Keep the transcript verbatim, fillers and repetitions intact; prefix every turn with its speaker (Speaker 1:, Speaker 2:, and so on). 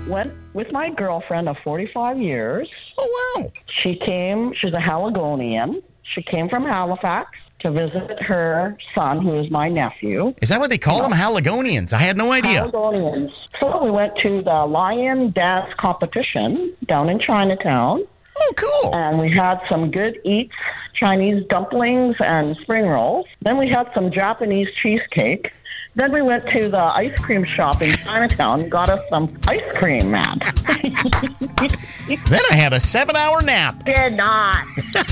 Speaker 1: went with my girlfriend of forty-five years.
Speaker 2: Oh, wow.
Speaker 1: She came, she's a Haligonian. She came from Halifax to visit her son, who is my nephew.
Speaker 2: Is that what they call them? Haligonians? I had no idea.
Speaker 1: Haligonians. So we went to the lion dance competition down in Chinatown.
Speaker 2: Oh, cool.
Speaker 1: And we had some good eats, Chinese dumplings and spring rolls. Then we had some Japanese cheesecake. Then we went to the ice cream shop in Chinatown and got us some ice cream, man.
Speaker 2: Then I had a seven-hour nap.
Speaker 1: Did not.